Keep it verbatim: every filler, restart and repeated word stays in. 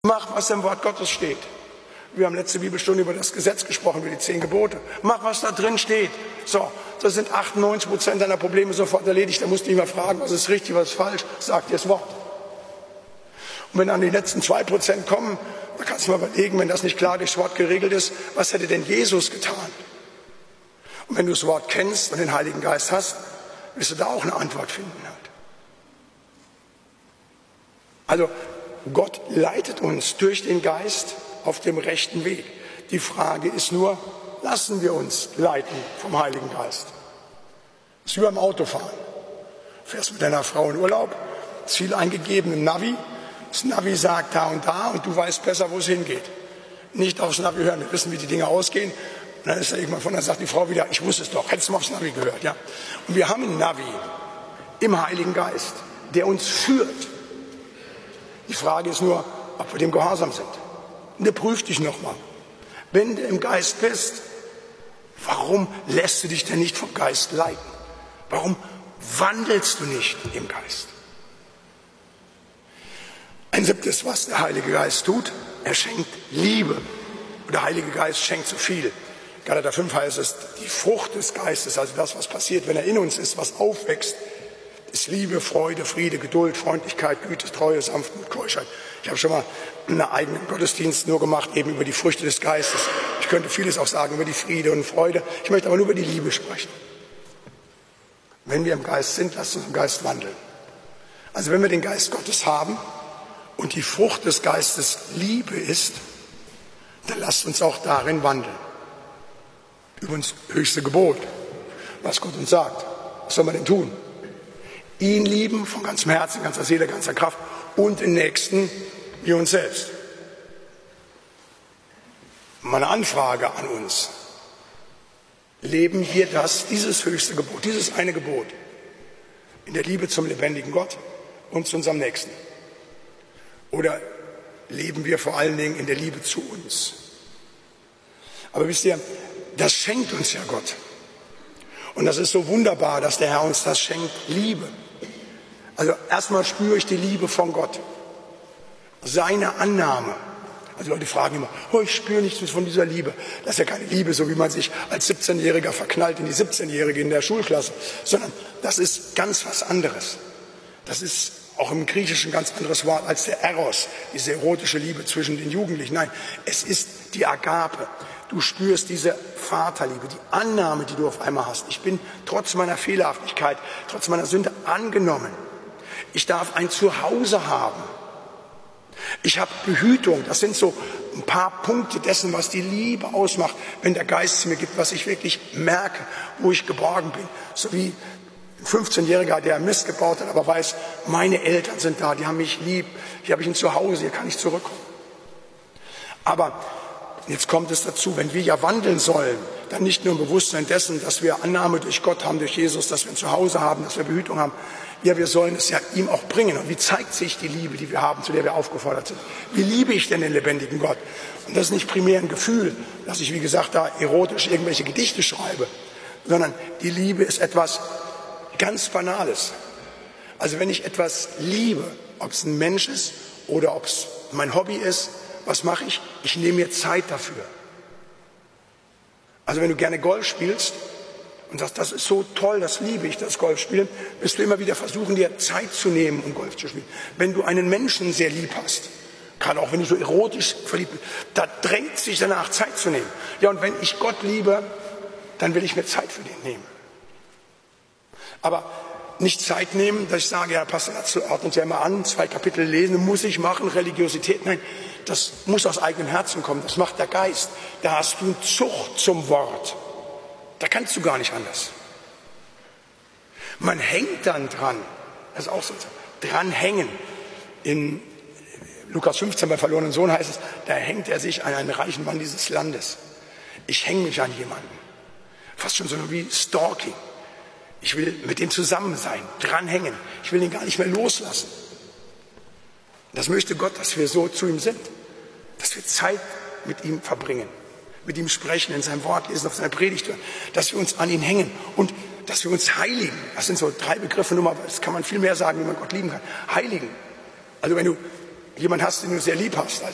Mach, was im Wort Gottes steht. Wir haben letzte Bibelstunde über das Gesetz gesprochen, über die zehn Gebote. Mach, was da drin steht. So, das sind achtundneunzig Prozent deiner Probleme sofort erledigt. Da musst du nicht mehr fragen, was ist richtig, was ist falsch. Sagt dir das Wort. Und wenn dann die letzten zwei Prozent kommen, dann kannst du mal überlegen, wenn das nicht klar durchs Wort geregelt ist, was hätte denn Jesus getan? Und wenn du das Wort kennst und den Heiligen Geist hast, wirst du da auch eine Antwort finden. Halt. Also Gott leitet uns durch den Geist auf dem rechten Weg. Die Frage ist nur, lassen wir uns leiten vom Heiligen Geist? Das ist wie beim Autofahren. Du fährst mit deiner Frau in Urlaub, Ziel eingegeben im Navi. Das Navi sagt da und da und du weißt besser, wo es hingeht. Nicht aufs Navi hören, wir wissen, wie die Dinge ausgehen. Und dann ist da irgendwann von, dann sagt die Frau wieder, ich wusste es doch, hättest du mal aufs Navi gehört. Ja? Und wir haben einen Navi im Heiligen Geist, der uns führt. Die Frage ist nur, ob wir dem gehorsam sind. Und der prüft dich nochmal. Wenn du im Geist bist, warum lässt du dich denn nicht vom Geist leiten? Warum wandelst du nicht im Geist? Ein siebtes, was der Heilige Geist tut, er schenkt Liebe. Und der Heilige Geist schenkt so viel. Galater fünf heißt es, die Frucht des Geistes, also das, was passiert, wenn er in uns ist, was aufwächst, ist Liebe, Freude, Friede, Geduld, Freundlichkeit, Güte, Treue, Sanftmut, Keuschheit. Ich habe schon mal einen eigenen Gottesdienst nur gemacht, eben über die Früchte des Geistes. Ich könnte vieles auch sagen über die Friede und Freude. Ich möchte aber nur über die Liebe sprechen. Wenn wir im Geist sind, lasst uns im Geist wandeln. Also wenn wir den Geist Gottes haben und die Frucht des Geistes Liebe ist, dann lasst uns auch darin wandeln. Übrigens höchste Gebot, was Gott uns sagt. Was soll man denn tun? Ihn lieben von ganzem Herzen, ganzer Seele, ganzer Kraft und den Nächsten wie uns selbst. Meine Anfrage an uns. Leben wir das, dieses höchste Gebot, dieses eine Gebot in der Liebe zum lebendigen Gott und zu unserem Nächsten? Oder leben wir vor allen Dingen in der Liebe zu uns? Aber wisst ihr, das schenkt uns ja Gott. Und das ist so wunderbar, dass der Herr uns das schenkt, Liebe. Also erstmal spüre ich die Liebe von Gott. Seine Annahme. Also Leute fragen immer, oh, ich spüre nichts von dieser Liebe. Das ist ja keine Liebe, so wie man sich als siebzehnjähriger verknallt in die siebzehnjährige in der Schulklasse. Sondern das ist ganz was anderes. Das ist auch im Griechischen ein ganz anderes Wort als der Eros, diese erotische Liebe zwischen den Jugendlichen. Nein, es ist die Agape. Du spürst diese Vaterliebe, die Annahme, die du auf einmal hast. Ich bin trotz meiner Fehlerhaftigkeit, trotz meiner Sünde angenommen. Ich darf ein Zuhause haben. Ich habe Behütung. Das sind so ein paar Punkte dessen, was die Liebe ausmacht, wenn der Geist mir gibt, was ich wirklich merke, wo ich geborgen bin. So wie ein fünfzehnjähriger, der Mist gebaut hat, aber weiß, meine Eltern sind da, die haben mich lieb, hier habe ich ein Zuhause, hier kann ich zurückkommen. Aber jetzt kommt es dazu, wenn wir ja wandeln sollen, dann nicht nur im Bewusstsein dessen, dass wir Annahme durch Gott haben, durch Jesus, dass wir ein Zuhause haben, dass wir Behütung haben. Ja, wir sollen es ja ihm auch bringen. Und wie zeigt sich die Liebe, die wir haben, zu der wir aufgefordert sind? Wie liebe ich denn den lebendigen Gott? Und das ist nicht primär ein Gefühl, dass ich, wie gesagt, da erotisch irgendwelche Gedichte schreibe, sondern die Liebe ist etwas ganz Banales. Also wenn ich etwas liebe, ob es ein Mensch ist oder ob es mein Hobby ist, was mache ich? Ich nehme mir Zeit dafür. Also wenn du gerne Golf spielst und sagst, das ist so toll, das liebe ich, das Golfspielen, wirst du immer wieder versuchen, dir Zeit zu nehmen, um Golf zu spielen. Wenn du einen Menschen sehr lieb hast, gerade auch wenn du so erotisch verliebt bist, da drängt sich danach, Zeit zu nehmen. Ja, und wenn ich Gott liebe, dann will ich mir Zeit für den nehmen. Aber nicht Zeit nehmen, dass ich sage, ja, Pastor, das ordnet ja immer an, zwei Kapitel lesen, muss ich machen, Religiosität. Nein, das muss aus eigenem Herzen kommen, das macht der Geist. Da hast du Zucht zum Wort. Da kannst du gar nicht anders. Man hängt dann dran, das ist auch so, dran hängen. In Lukas fünfzehn bei verlorenen Sohn heißt es, da hängt er sich an einen reichen Mann dieses Landes. Ich hänge mich an jemanden. Fast schon so wie Stalking. Ich will mit dem zusammen sein, dranhängen. Ich will ihn gar nicht mehr loslassen. Das möchte Gott, dass wir so zu ihm sind. Dass wir Zeit mit ihm verbringen. Mit ihm sprechen, in seinem Wort lesen, auf seiner Predigt hören. Dass wir uns an ihn hängen und dass wir uns heiligen. Das sind so drei Begriffe, nur mal, das kann man viel mehr sagen, wie man Gott lieben kann. Heiligen. Also wenn du jemanden hast, den du sehr lieb hast,